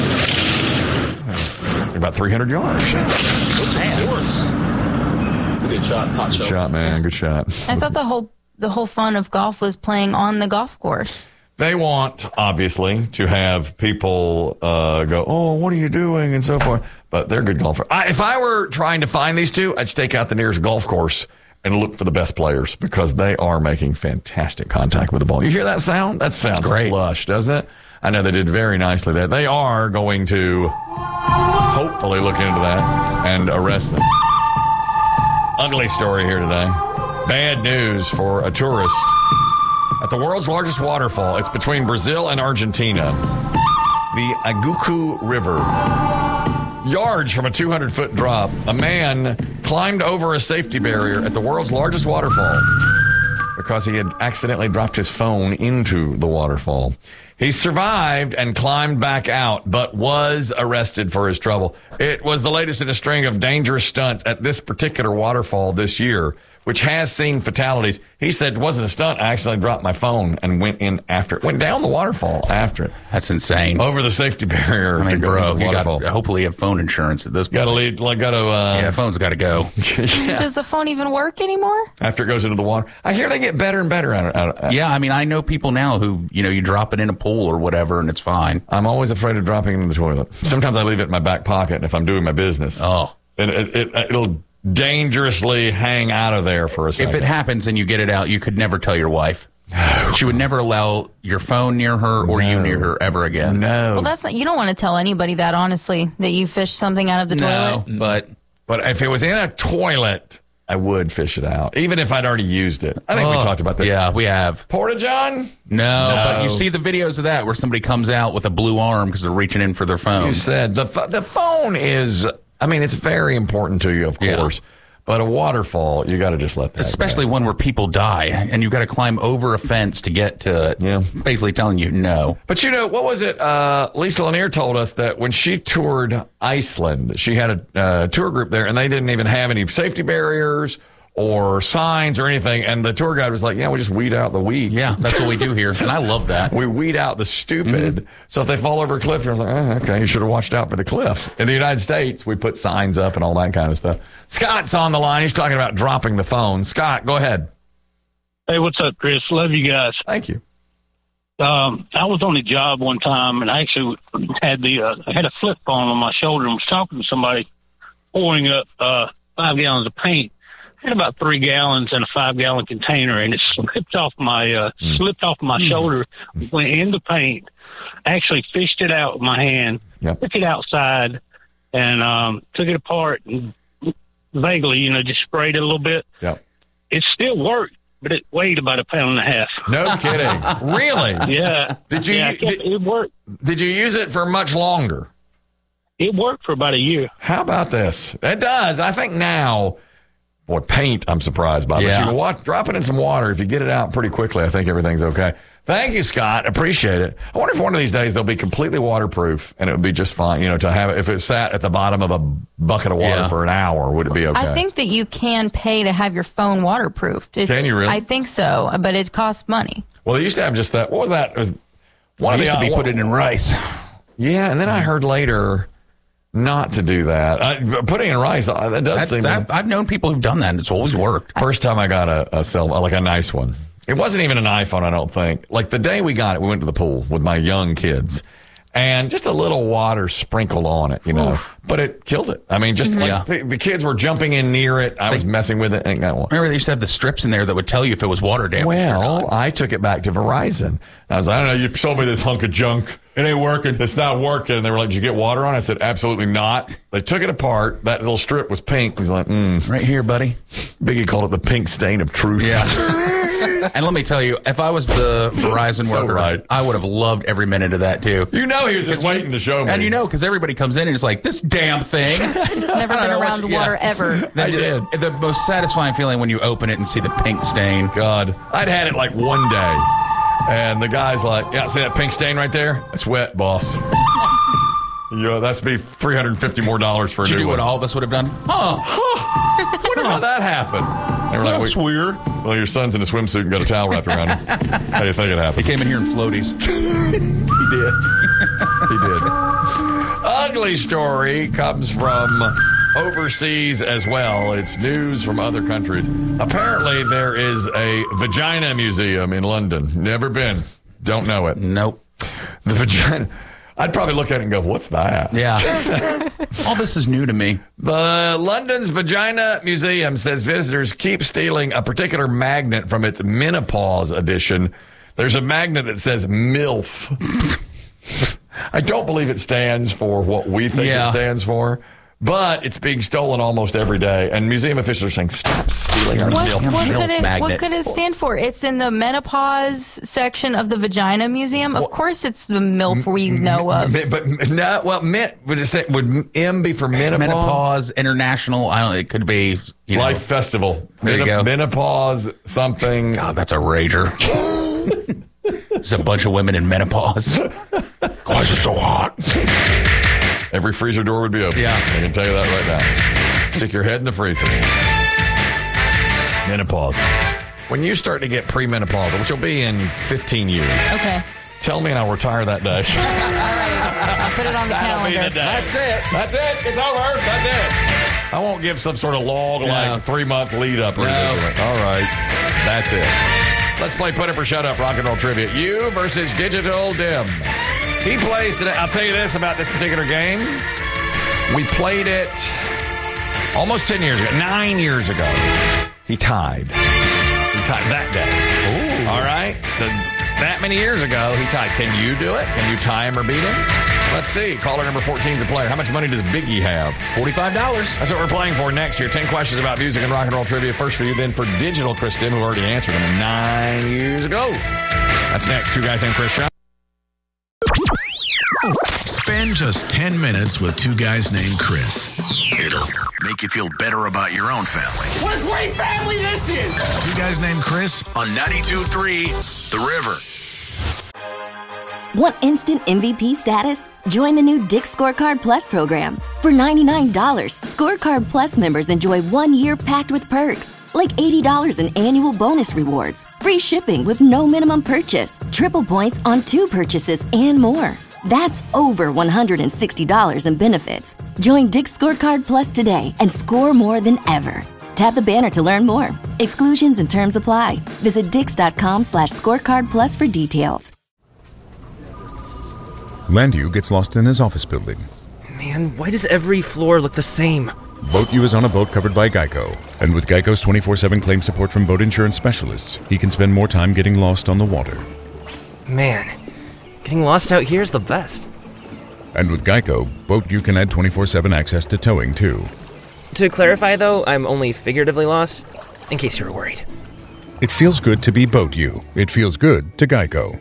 about 300 yards. Good shot, top Good shot, man. Good shot. I thought the whole fun of golf was playing on the golf course. They want, obviously, to have people go, oh, what are you doing, and so forth. But they're good golfers. If I were trying to find these two, I'd stake out the nearest golf course and look for the best players because they are making fantastic contact with the ball. You hear that sound? That sounds great. Flush, doesn't it? I know they did very nicely there. They are going to hopefully look into that and arrest them. Ugly story here today. Bad news for a tourist. At the world's largest waterfall, it's between Brazil and Argentina, the Agucu River. Yards from a 200-foot drop, a man climbed over a safety barrier at the world's largest waterfall because he had accidentally dropped his phone into the waterfall. He survived and climbed back out, but was arrested for his trouble. It was the latest in a string of dangerous stunts at this particular waterfall this year, which has seen fatalities. He said it wasn't a stunt. I accidentally dropped my phone and went in after it. Went down the waterfall after it. That's insane. Over the safety barrier. I mean, bro, you got to hopefully have phone insurance at this point. Phone's got to go. Does the phone even work anymore? After it goes into the water. I hear they get better and better at it. Yeah, I mean, I know people now who, you drop it in a pool or whatever and it's fine. I'm always afraid of dropping it in the toilet. Sometimes I leave it in my back pocket if I'm doing my business. Oh. And it'll dangerously hang out of there for a second. If it happens and you get it out, you could never tell your wife. She would never allow your phone near her or you near her ever again. No. Well, you don't want to tell anybody that, honestly, that you fished something out of the toilet. But if it was in a toilet, I would fish it out, even if I'd already used it. I think we talked about that. Yeah, we have. Porta-John? No, but you see the videos of that where somebody comes out with a blue arm because they're reaching in for their phone. You said the phone is, I mean, it's very important to you, of course. Yeah. But a waterfall, you got to just let that Especially one where people die, and you got to climb over a fence to get to it. Yeah. Basically telling you no. But what was it? Lisa Lanier told us that when she toured Iceland, she had a tour group there, and they didn't even have any safety barriers or signs or anything. And the tour guide was like, we just weed out the weed. Yeah, that's what we do here. And I love that. We weed out the stupid. Mm-hmm. So if they fall over a cliff, you're like, okay, you should have watched out for the cliff. In the United States, we put signs up and all that kind of stuff. Scott's on the line. He's talking about dropping the phone. Scott, go ahead. Hey, what's up, Chris? Love you guys. Thank you. I was on a job one time, and I actually had a flip phone on my shoulder and was talking to somebody pouring up 5 gallons of paint. I had about 3 gallons in a 5-gallon container, and it slipped off my shoulder, went in the paint. I actually fished it out with my hand, took it outside, and took it apart and vaguely, just sprayed it a little bit. Yep. It still worked, but it weighed about 1.5 pounds. No kidding. Really? Yeah. It worked. Did you use it for much longer? It worked for about a year. How about this? It does. I think now, boy, paint, I'm surprised by. Yeah. But you can drop it in some water. If you get it out pretty quickly, I think everything's okay. Thank you, Scott. Appreciate it. I wonder if one of these days they'll be completely waterproof and it would be just fine, to have it. If it sat at the bottom of a bucket of water for an hour, would it be okay? I think that you can pay to have your phone waterproofed. Can you really? I think so, but it costs money. Well, they used to have just that. What was that? It was one of the used to be put it in rice. Yeah, and then I heard later not to do that. Putting in rice, that does seem. I've known people who've done that, and it's always worked. First time I got a cell, like a nice one. It wasn't even an iPhone, I don't think. Like the day we got it, we went to the pool with my young kids, and just a little water sprinkled on it, Oof. But it killed it. I mean, just the kids were jumping in near it. I was messing with it. And remember, they used to have the strips in there that would tell you if it was water damage or not. I took it back to Verizon. I was like, I don't know, you sold me this hunk of junk. It ain't working. It's not working. And they were like, did you get water on it? I said, absolutely not. They took it apart. That little strip was pink. He's like, right here, buddy. Biggie called it the pink stain of truth. Yeah. And let me tell you, if I was the Verizon worker, I would have loved every minute of that, too. He was just waiting to show me. And because everybody comes in and is like, this damn thing. It's never been around water ever. I did. The most satisfying feeling when you open it and see the pink stain. God. I'd had it like one day. And the guy's like, see that pink stain right there? That's wet, boss. That's be $350 more for a new one. Did you do what all of us would have done? Wonder how that happened. They were like, that's weird. Well, your son's in a swimsuit and got a towel wrapped around him. How do you think it happened? He came in here in floaties. He did. He did. Ugly story comes from overseas as well. It's news from other countries. Apparently, there is a vagina museum in London. Never been. Don't know it. Nope. The vagina. I'd probably look at it and go, what's that? Yeah. All this is new to me. The London's Vagina Museum says visitors keep stealing a particular magnet from its menopause edition. There's a magnet that says MILF. I don't believe it stands for what we think it stands for. But it's being stolen almost every day, and museum officials are saying, "Stop stealing our MILF magnet." What could it stand for? It's in the menopause section of the Vagina Museum. Of course, it's the MILF we know of. But no, would M be for menopause? Menopause International. I don't know. It could be Life Festival. There you go. Menopause something. God, that's a rager. There's a bunch of women in menopause. Why is it so hot? Every freezer door would be open. Yeah. I can tell you that right now. Stick your head in the freezer. Menopause. When you start to get premenopausal, which will be in 15 years. Okay. Tell me and I'll retire that day. All right. I'll put it on the calendar. That's it. It's over. That's it. I won't give some sort of log, like 3-month lead up or anything. All right. That's it. Let's play Put Up or Shut Up rock and roll trivia. You versus Digital Dim. He plays today. I'll tell you this about this particular game. We played it almost 10 years ago, 9 years ago. He tied. He typed that day. Ooh. All right. So that many years ago, he typed, can you do it? Can you tie him or beat him? Let's see. Caller number 14 is a player. How much money does Biggie have? $45. That's what we're playing for next year. 10 questions about music and rock and roll trivia. First for you, then for digital Chris Dim, who already answered them 9 years ago. That's next. Two guys named Chris Show. Spend just 10 minutes with two guys named Chris. It'll make you feel better about your own family. What a great family this is! Two guys named Chris on 92.3 The River. Want instant MVP status? Join the new Dick's Scorecard Plus program. For $99, Scorecard Plus members enjoy 1 year packed with perks, like $80 in annual bonus rewards, free shipping with no minimum purchase, triple points on 2 purchases, and more. That's over $160 in benefits. Join Dick's Scorecard Plus today and score more than ever. Tap the banner to learn more. Exclusions and terms apply. Visit dix.com/scorecard plus for details. Landu gets lost in his office building. Man, why does every floor look the same? BoatU is on a boat covered by Geico. And with Geico's 24/7 claim support from boat insurance specialists, he can spend more time getting lost on the water. Man, getting lost out here is the best. And with Geico, BoatU can add 24/7 access to towing, too. To clarify, though, I'm only figuratively lost, in case you were worried. It feels good to be BoatU. It feels good to Geico.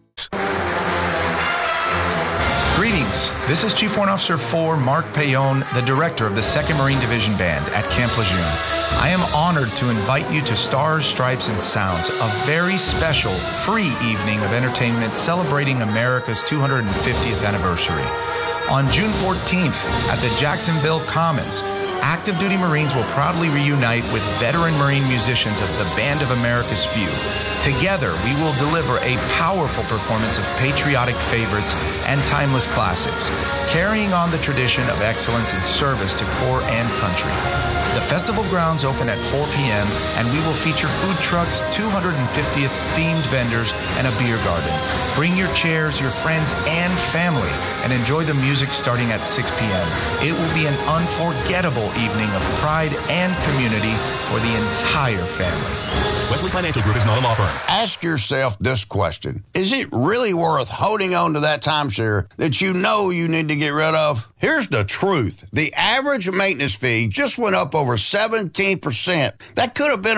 Greetings. This is Chief Warrant Officer 4 Mark Payon, the director of the 2nd Marine Division Band at Camp Lejeune. I am honored to invite you to Stars, Stripes, and Sounds, a very special, free evening of entertainment celebrating America's 250th anniversary. On June 14th at the Jacksonville Commons, active duty Marines will proudly reunite with veteran Marine musicians of the Band of America's Few. Together, we will deliver a powerful performance of patriotic favorites and timeless classics, carrying on the tradition of excellence in service to corps and country. The festival grounds open at 4 p.m., and we will feature food trucks, 250th themed vendors, and a beer garden. Bring your chairs, your friends, and family, and enjoy the music starting at 6 p.m. It will be an unforgettable evening of pride and community for the entire family. Wesley Financial Group is not a law firm. Ask yourself this question. Is it really worth holding on to that timeshare that you know you need to get rid of? Here's the truth. The average maintenance fee just went up over 17%. That could have been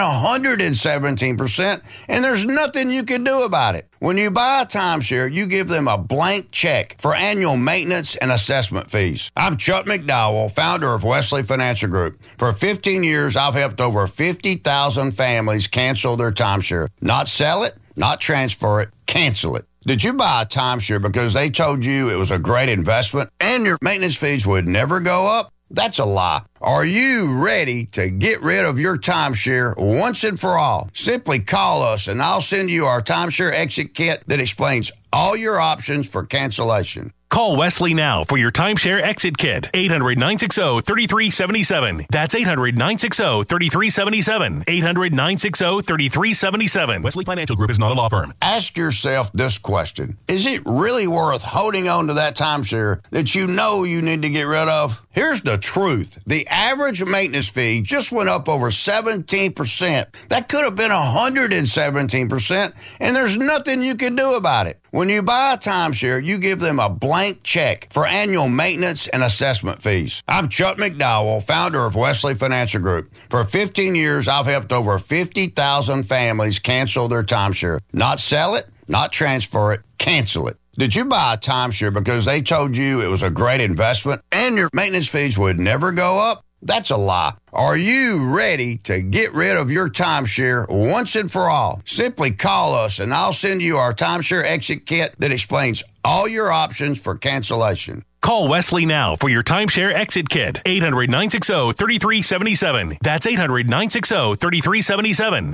117%, and there's nothing you can do about it. When you buy a timeshare, you give them a blank check for annual maintenance and assessment fees. I'm Chuck McDowell, founder of Wesley Financial Group. For 15 years, I've helped over 50,000 families cancel their timeshare. Not sell it, not transfer it, cancel it. Did you buy a timeshare because they told you it was a great investment and your maintenance fees would never go up? That's a lie. Are you ready to get rid of your timeshare once and for all? Simply call us and I'll send you our timeshare exit kit that explains all your options for cancellation. Call Wesley now for your timeshare exit kit. 800-960-3377. That's 800-960-3377. 800-960-3377. Wesley Financial Group is not a law firm. Ask yourself this question. Is it really worth holding on to that timeshare that you know you need to get rid of? Here's the truth. The average maintenance fee just went up over 17%. That could have been 117%, and there's nothing you can do about it. When you buy a timeshare, you give them a blank check for annual maintenance and assessment fees. I'm Chuck McDowell, founder of Wesley Financial Group. For 15 years, I've helped over 50,000 families cancel their timeshare. Not sell it, not transfer it, cancel it. Did you buy a timeshare because they told you it was a great investment and your maintenance fees would never go up? That's a lie. Are you ready to get rid of your timeshare once and for all? Simply call us and I'll send you our timeshare exit kit that explains all your options for cancellation. Call Wesley now for your timeshare exit kit. 800-960-3377. That's 800-960-3377.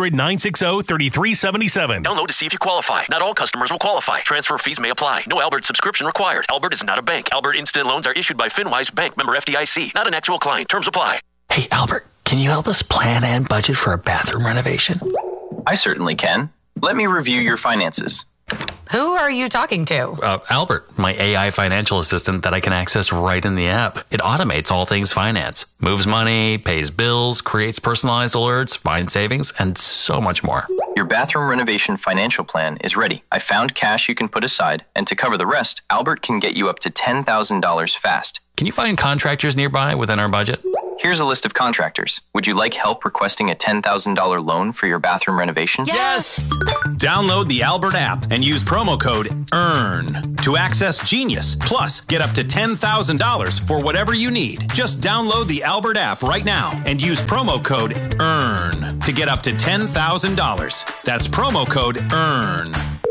800-960-3377. Download to see if you qualify. Not all customers will qualify. Transfer fees may apply. No Albert subscription required. Albert is not a bank. Albert Instant Loans are issued by FinWise Bank, member FDIC. Not an actual client. Terms apply. Hey, Albert, can you help us plan and budget for a bathroom renovation? I certainly can. Let me review your finances. Who are you talking to? Albert, my AI financial assistant that I can access right in the app. It automates all things finance, moves money, pays bills, creates personalized alerts, finds savings, and so much more. Your bathroom renovation financial plan is ready. I found cash you can put aside, and to cover the rest, Albert can get you up to $10,000 fast. Can you find contractors nearby within our budget? Here's a list of contractors. Would you like help requesting a $10,000 loan for your bathroom renovation? Yes! Download the Albert app and use promo code EARN to access Genius. Plus, get up to $10,000 for whatever you need. Just download the Albert app right now and use promo code EARN to get up to $10,000. That's promo code EARN.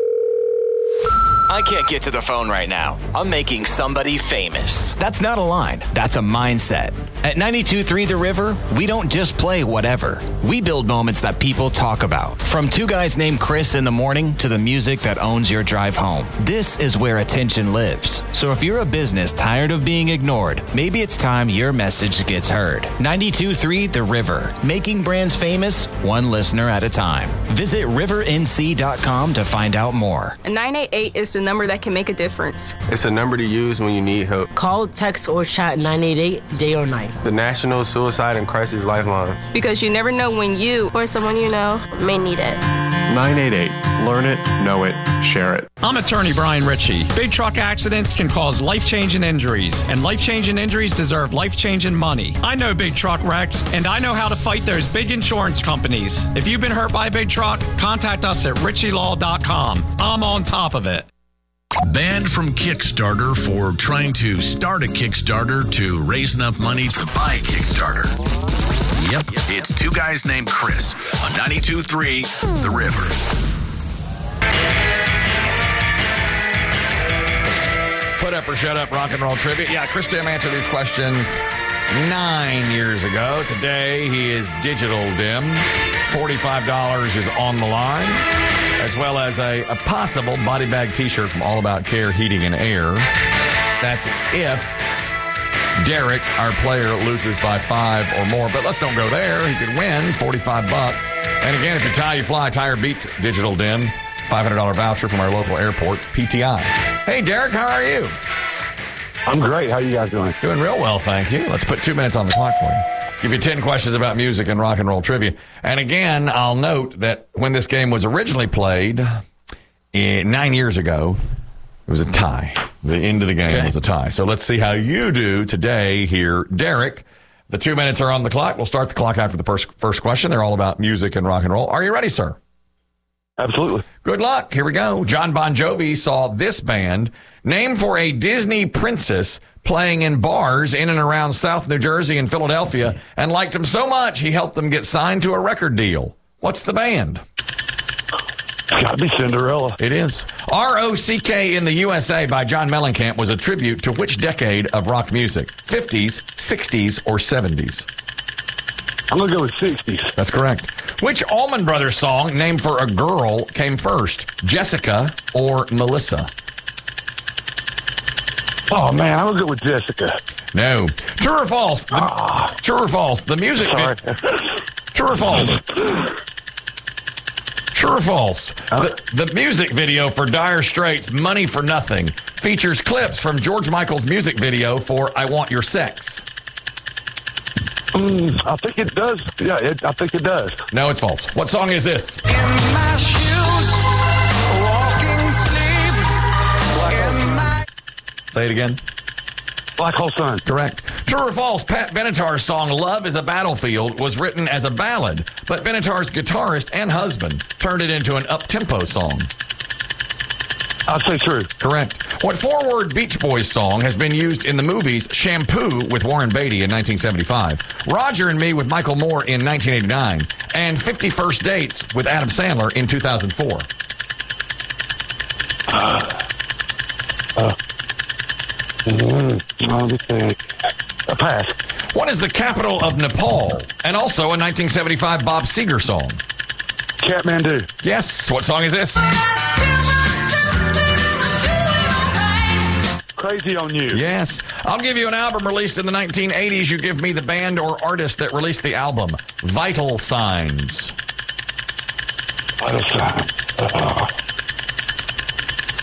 I can't get to the phone right now. I'm making somebody famous. That's not a line. That's a mindset. At 92.3 The River, we don't just play whatever. We build moments that people talk about. From two guys named Chris in the morning to the music that owns your drive home. This is where attention lives. So if you're a business tired of being ignored, maybe it's time your message gets heard. 92.3 The River. Making brands famous, one listener at a time. Visit rivernc.com to find out more. 988 is the number that can make a difference. It's a number to use when you need help. Call, text, or chat 988 day or night. The National Suicide and Crisis Lifeline. Because you never know when you or someone you know may need it. 988. Learn it, know it, share it. I'm attorney Brian Ritchie. Big truck accidents can cause life-changing injuries, and life-changing injuries deserve life-changing money. I know big truck wrecks, and I know how to fight those big insurance companies. If you've been hurt by a big truck, contact us at ritchielaw.com. I'm on top of it. Banned from Kickstarter for trying to start a Kickstarter to raise enough money to buy a Kickstarter. Yep, it's two guys named Chris on 92.3 The River. Put up or shut up, rock and roll trivia. Yeah, Chris Dim answered these questions 9 years ago. Today, he is digital dim. $45 is on the line, as well as a possible body bag t-shirt from All About Care Heating and Air. That's if Derek, our player, loses by 5 or more. But let's don't go there. He could win $45. And again, if you tie, you fly. Tire beat digital dim. $500 voucher from our local airport, PTI. Hey, Derek, how are you? I'm great. How are you guys doing? Doing real well, thank you. Let's put 2 minutes on the clock for you. Give you 10 questions about music and rock and roll trivia. And again, I'll note that when this game was originally played 9 years ago, it was a tie. The end of the game was a tie. So let's see how you do today here. Derek, the 2 minutes are on the clock. We'll start the clock after the first question. They're all about music and rock and roll. Are you ready, sir? Absolutely. Good luck. Here we go. John Bon Jovi saw this band, named for a Disney princess, playing in bars in and around South New Jersey and Philadelphia, and liked them so much he helped them get signed to a record deal. What's the band? It's got to be Cinderella. It is. R.O.C.K. in the USA by John Mellencamp was a tribute to which decade of rock music? 50s, 60s, or 70s? I'm going to go with 60s. That's correct. Which Allman Brothers song named for a girl came first? Jessica or Melissa? Oh, man, I'm going to go with Jessica. No. True or false? True or false? The music... True or false? True or false? The music video for Dire Straits' Money for Nothing features clips from George Michael's music video for I Want Your Sex. I think it does. Yeah, I think it does. No, it's false. What song is this? In my shoes, walking sleep. Say it again. Black Hole Sun. Correct. True or false? Pat Benatar's song Love is a Battlefield was written as a ballad, but Benatar's guitarist and husband turned it into an up-tempo song. I'll say true. Correct. What four-word Beach Boys song has been used in the movies Shampoo with Warren Beatty in 1975, Roger and Me with Michael Moore in 1989, and 50 First Dates with Adam Sandler in 2004? A pass. What is the capital of Nepal? And also a 1975 Bob Seger song. Kathmandu. Yes. What song is this? Crazy on You. Yes. I'll give you an album released in the 1980s. You give me the band or artist that released the album. Vital Signs. Vital Signs.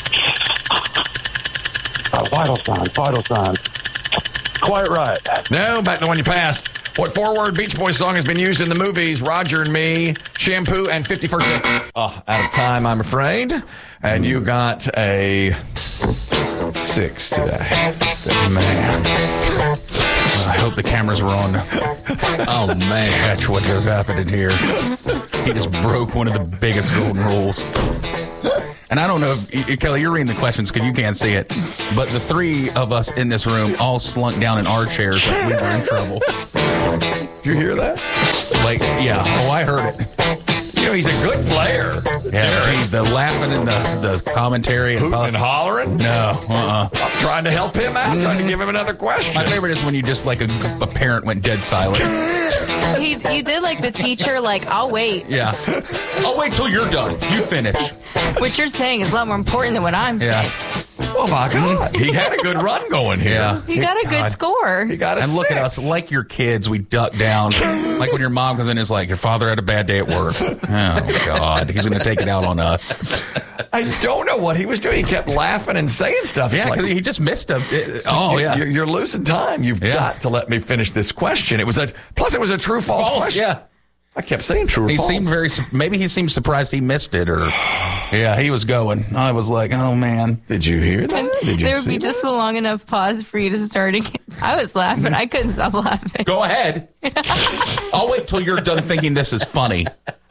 Vital sign. Quite right. No, back to the one you passed. What four-word Beach Boys song has been used in the movies Roger and Me, Shampoo, and 51st Date? Oh, out of time, I'm afraid. And you got a 6 today. Man. I hope the cameras were on. Oh, man. That's what just happened in here. He just broke one of the biggest golden rules. And I don't know if, Kelly, you're reading the questions because you can't see it, but the three of us in this room all slunk down in our chairs like we were in trouble. Did you hear that? Like, yeah. Oh, I heard it. You know, he's a good player. Yeah, the laughing and the commentary. Hooting and hollering? No. I'm trying to help him out, trying to give him another question. My favorite is when you just, like, a parent went dead silent. You did like the teacher, like, I'll wait. Yeah. I'll wait till you're done. You finish. What you're saying is a lot more important than what I'm saying. Oh, my God. He had a good run going here. Yeah. He got a good score. He got a And look 6. at us, like your kids, we duck down. Like when your mom comes in and is like, your father had a bad day at work. Oh, God. He's going to take it out on us. I don't know what he was doing. He kept laughing and saying stuff. Yeah, It's because like, he just missed a... You're losing time. You've got to let me finish this question. Plus it was a true-false question. Yeah. I kept saying true or He false. seemed maybe he seemed surprised he missed it, or yeah, he was going. I was like, oh man, did you hear that? Did you There would be just a long enough pause for you to start again. I was laughing. I couldn't stop laughing. Go ahead. I'll wait till you're done thinking this is funny.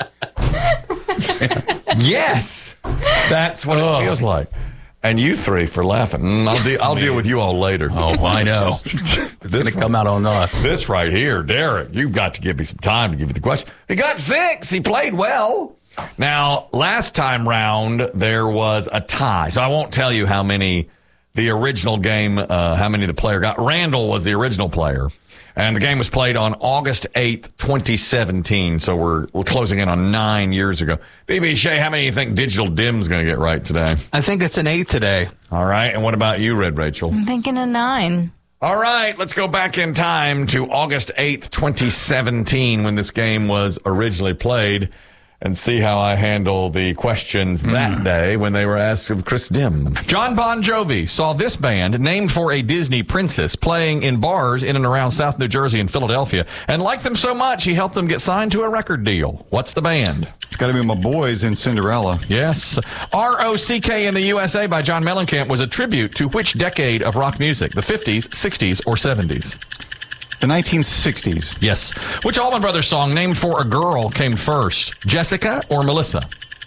Yes, that's what it feels like. And you three for laughing. I'll deal with you all later. Oh, I know. It's going to come out on us. This right here, Derek, you've got to give me some time to give you the question. He got 6. He played well. Now, last time round, there was a tie. So I won't tell you how many the original game, how many the player got. Randall was the original player. And the game was played on August 8th, 2017. So we're closing in on 9 years ago. BB Shea, how many do you think Digital Dim's going to get right today? I think it's an 8 today. All right. And what about you, Red Rachel? I'm thinking a 9. All right. Let's go back in time to August 8th, 2017, when this game was originally played, and see how I handle the questions that day when they were asked of Chris Dim. John Bon Jovi saw this band, named for a Disney princess, playing in bars in and around South New Jersey and Philadelphia, and liked them so much he helped them get signed to a record deal. What's the band? It's got to be my boys in Cinderella. Yes. R.O.C.K. in the USA by John Mellencamp was a tribute to which decade of rock music? The 50s, 60s, or 70s? The 1960s. Yes. Which Allman Brothers song named for a girl came first? Jessica or Melissa?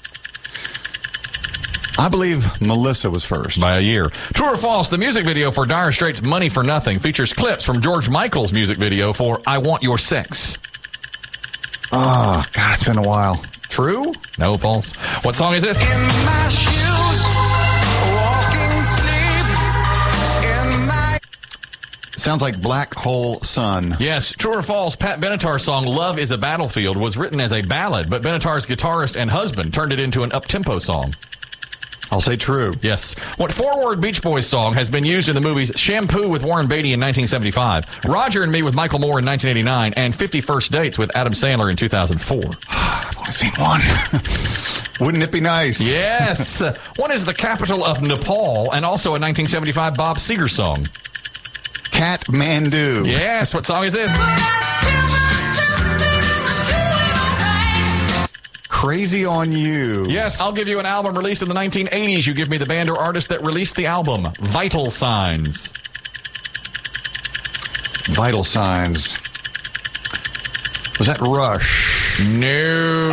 I believe Melissa was first. By a year. True or false, the music video for Dire Straits' Money for Nothing features clips from George Michael's music video for I Want Your Sex. Oh, God, it's been a while. True? No, false. What song is this? In my shoes, walking sleep, in my... Sounds like Black Hole Sun. Yes. True or false, Pat Benatar's song Love is a Battlefield was written as a ballad, but Benatar's guitarist and husband turned it into an up-tempo song. I'll say true. Yes. What four-word Beach Boys song has been used in the movies Shampoo with Warren Beatty in 1975, Roger and Me with Michael Moore in 1989, and 50 First Dates with Adam Sandler in 2004? I've only seen one. Wouldn't it be nice? Yes. What is the capital of Nepal and also a 1975 Bob Seger song? Kathmandu. Yes. What song is this? Crazy on You. Yes, I'll give you an album released in the 1980s. You give me the band or artist that released the album. Vital Signs. Vital Signs. Was that Rush? No.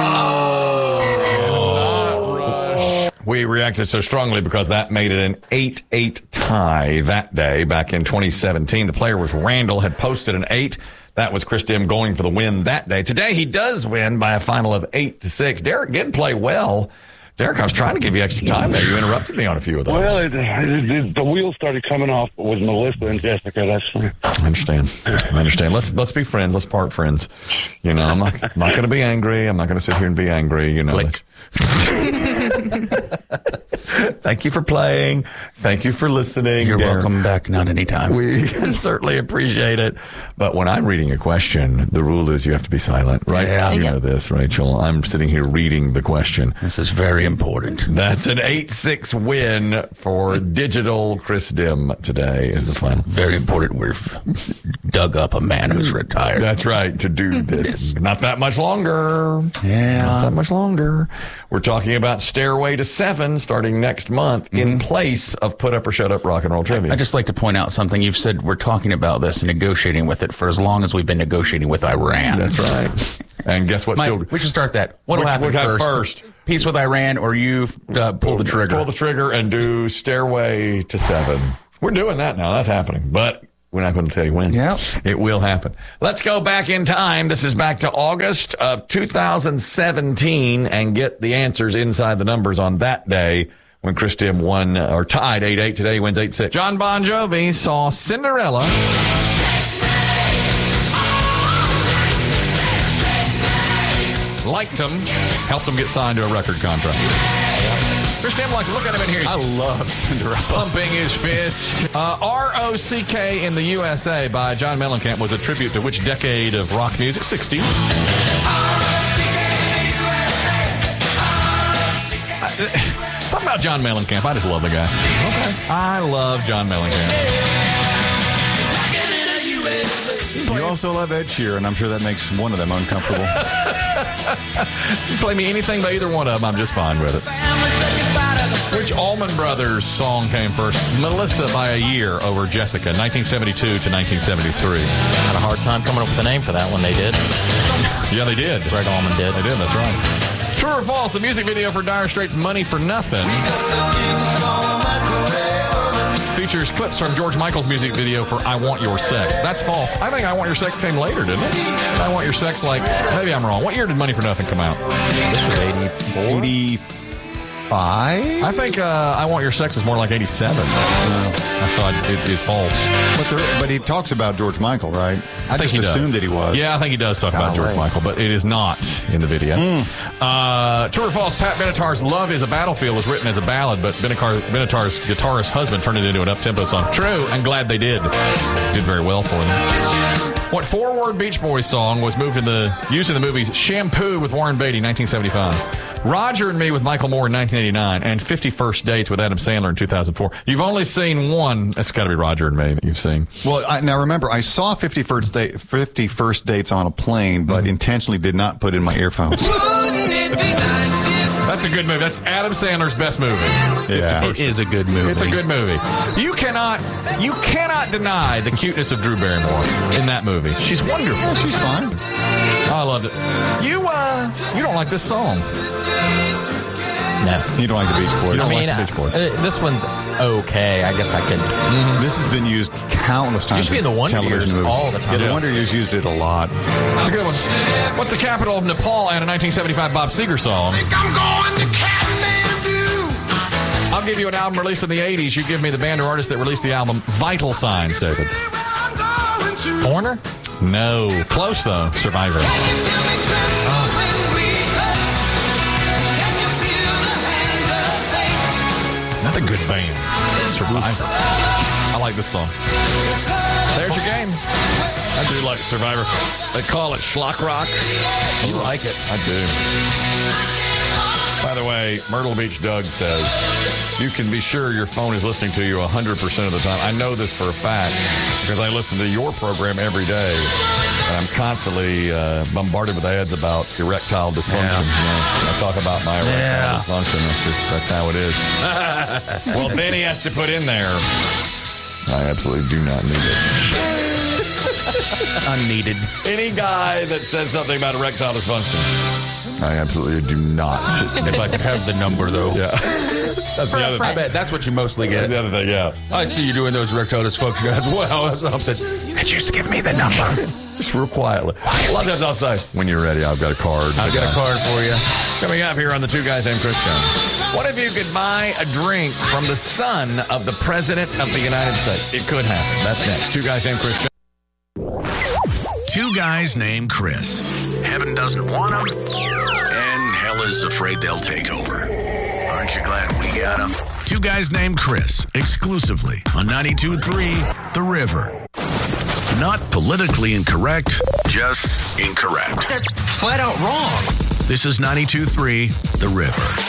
Not Rush. We reacted so strongly because that made it an 8-8 tie that day back in 2017. The player was Randall, had posted an 8. That was Chris Dim going for the win that day. Today, he does win by a final of 8-6. Derek did play well. Derek, I was trying to give you extra time there. You interrupted me on a few of those. Well, the wheels started coming off with Melissa and Jessica. That's fine. I understand. Let's be friends. Let's part friends. You know, I'm not going to be angry. I'm not going to sit here and be angry. You know. Thank you for playing. Thank you for listening. You're Darren. welcome back. Not anytime. We certainly appreciate it. But when I'm reading a question, the rule is you have to be silent, right? Yeah. You know this, Rachel. I'm sitting here reading the question. This is very important. That's an 8-6 win for Digital Chris Dim today is the final. Very important. We've dug up a man who's retired. That's right, to do this. Not that much longer. Yeah. Not that much longer. We're talking about Stairway to 7 starting next month in place of Put Up or Shut Up Rock and Roll Trivia. I'd just like to point out something. You've said we're talking about this and negotiating with it for as long as we've been negotiating with Iran. That's right. And guess what? We should start that. What'll happen first? Peace with Iran, or you pull the trigger? Pull the trigger and do Stairway to 7. We're doing that now. That's happening. But we're not going to tell you when. Yeah. It will happen. Let's go back in time. This is back to August of 2017 and get the answers inside the numbers on that day when Chris Dim won or tied 8-8. Today he wins 8-6. John Bon Jovi saw Cinderella. Liked him, helped him get signed to a record contract. Chris Dim likes to look at him in here. I love Cinderella. Pumping his fist. R.O.C.K. in the USA by John Mellencamp was a tribute to which decade of rock music? 60s. Something about John Mellencamp. I just love the guy. Okay. I love John Mellencamp. You also love Ed Sheeran. I'm sure that makes one of them uncomfortable. You play me anything by either one of them, I'm just fine with it. Which Allman Brothers song came first? Melissa by a year over Jessica, 1972 to 1973. Had a hard time coming up with a name for that one. They did. Yeah, they did. Greg Allman did. They did, that's right. True or false, the music video for Dire Straits' Money for Nothing features clips from George Michael's music video for I Want Your Sex. That's false. I think I Want Your Sex came later, didn't it? I Want Your Sex, maybe I'm wrong. What year did Money for Nothing come out? This was 84? 85? I think I Want Your Sex is more like 87. I thought it is false. But he talks about George Michael, right? I think just he assumed that he was. Yeah, I think he does talk about George Michael, but it is not in the video. True or false, Pat Benatar's Love is a Battlefield was written as a ballad, but Benatar's guitarist husband turned it into an up-tempo song. True, and glad they did. Did very well for them. What four-word Beach Boys song was used in the movies Shampoo with Warren Beatty, 1975? Roger and Me with Michael Moore in 1989, and 50 First Dates with Adam Sandler in 2004. You've only seen one. That's got to be Roger and Me that you've seen. Well, now remember, I saw 50 First Dates on a plane, but intentionally did not put in my earphones. That's a good movie. That's Adam Sandler's best movie. Yeah. It is a good movie. It's a good movie. You cannot deny the cuteness of Drew Barrymore in that movie. She's wonderful. Well, she's fine. I loved it. You don't like this song. No. You don't like the Beach Boys. You don't like the Beach Boys. This one's okay. I guess I could. This has been used countless times. Used to be in the Wonder Years all the time. Yeah, the Wonder Years used it a lot. It's a good one. What's the capital of Nepal and a 1975 Bob Seger song? I'll give you an album released in the 80s. You give me the band or artist that released the album Vital Signs, David. Foreigner? No. Close, though. Survivor. Another good band. Survivor. I like this song. There's your game. I do like Survivor. They call it schlock rock. You like it. I do. By the way, Myrtle Beach Doug says, you can be sure your phone is listening to you 100% of the time. I know this for a fact because I listen to your program every day. And I'm constantly bombarded with ads about erectile dysfunction. Yeah. I talk about my erectile dysfunction. That's how it is. Well, then he has to put in there, I absolutely do not need it. Unneeded. Any guy that says something about erectile dysfunction, I absolutely do not. If I could have the number, though. Yeah. That's the other thing. I bet that's what you mostly get. That's the other thing, yeah. I see you doing those erectile dysfunction as well. That's something. Could you just give me the number? Just real quietly. A lot of times I'll say, when you're ready, I've got a card. I've got a card for you. Coming up here on the Two Guys Named Chris show. What if you could buy a drink from the son of the President of the United States? It could happen. That's next. Two Guys Named Chris show. Two Guys Named Chris. Heaven doesn't want them, and hell is afraid they'll take over. Aren't you glad we Hey, Adam. Two guys named Chris, exclusively on 92.3 The River. Not politically incorrect, just incorrect. That's flat out wrong. This is 92.3 The River.